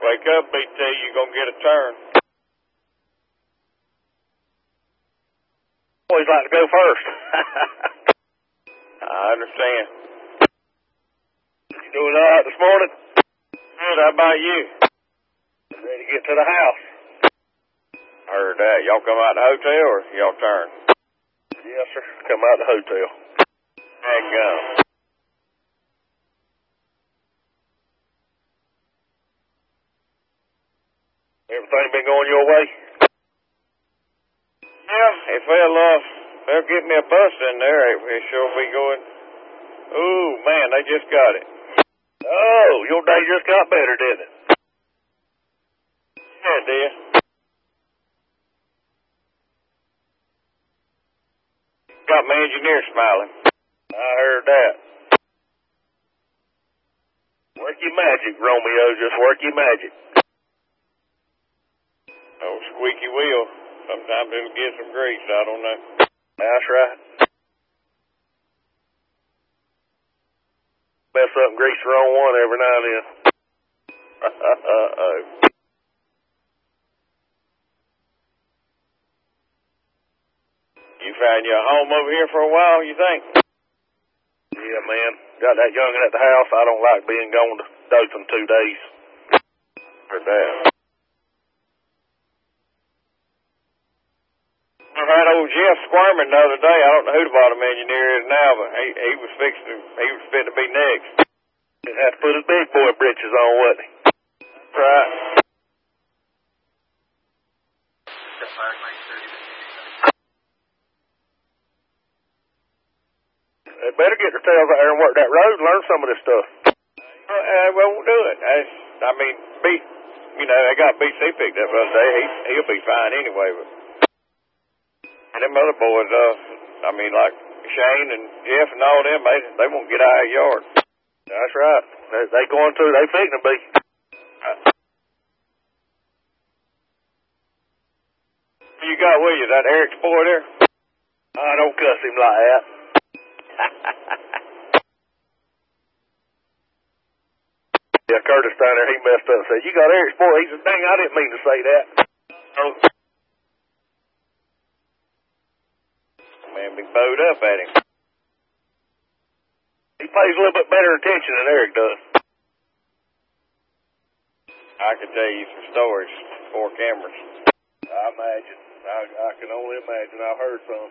Wake up, BT, you're going to get a turn. Always like to go first. I understand. You doing all right this morning? Good, how about you? Ready to get to the house. Heard that. Y'all come out the hotel or y'all turn? Yes, sir. Come out the hotel. Hang on. Everything been going your way? Yeah, if they'll get me a bus in there, it sure be going. Ooh, man, they just got it. Oh, your day just got better, didn't it? Yeah, it did. Got my engineer smiling. I heard that. Work your magic, Romeo. Just work your magic. Oh, squeaky wheel. Sometimes it'll get some grease, I don't know. That's right. Mess up and grease the wrong one every now and then. Uh-oh. You found your home over here for a while, you think? Yeah, man. Got that youngin' at the house. I don't like being gone to Dothan 2 days. For that. I heard old Jeff squirming the other day. I don't know who the bottom engineer is now, but he was fit to be next. He had to put his big boy britches on, wasn't he? Right. They better get their tails out there and work that road and learn some of this stuff. Well, won't do it. They got BC picked up the other day. He'll be fine anyway, but. And them other boys, like Shane and Jeff and all them, they won't get out of the yard. That's right. They going to. They fixing to be. You got with you, that Eric's boy there? I don't cuss him like that. Yeah, Curtis down there, he messed up and said, "You got Eric's boy." He said, "Dang, I didn't mean to say that." Oh. Man, be bowed up at him. He pays a little bit better attention than Eric does. I could tell you some stories before cameras. I imagine. I can only imagine. I've heard some.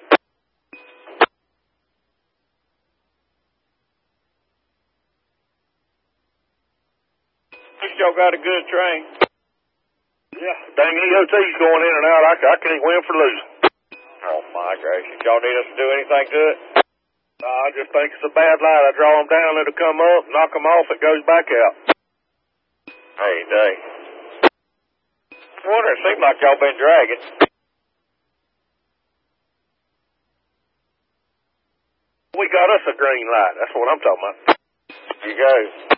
At least y'all got a good train. Yeah, dang EOT's going in and out. I can't win for losing. Oh, my gracious. Y'all need us to do anything to it? I just think it's a bad light. I draw them down, it'll come up, knock them off, it goes back out. Hey, dang. I wonder, it seems like y'all been dragging. We got us a green light. That's what I'm talking about. You go.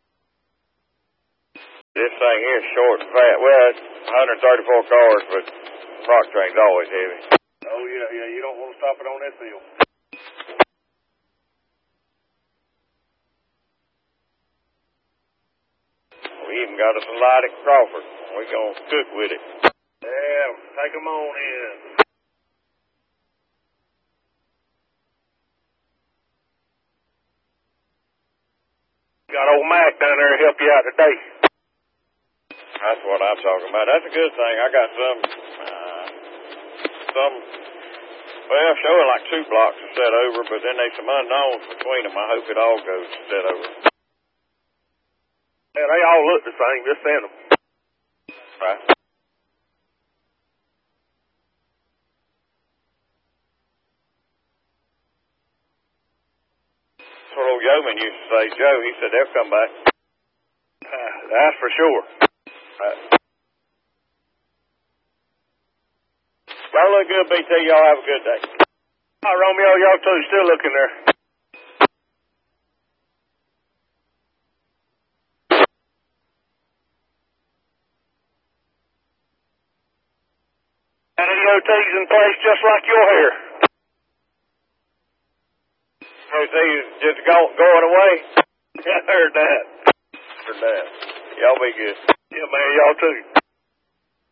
This thing here is short and fat. Well, it's 134 cars, but rock train's always heavy. Oh, yeah, you don't want to stop it on this hill. We even got us a light at Crawford. We gonna cook with it. Yeah, take them on in. Got old Mac down there to help you out today. That's what I'm talking about. That's a good thing. I got some, showing like 2 blocks are set over, but then there's some unknowns between them. I hope it all goes set over. Yeah, they all look the same. Just send them. Right. That's what old Yeoman used to say. Joe, he said they'll come back. That's for sure. Y'all look good, BT. Y'all have a good day. Hi, Romeo. Y'all too. Still looking there. And EOT's in place just like your hair. EOT's just going away? Yeah, I heard that. Heard that. Y'all be good. Yeah, man, y'all too.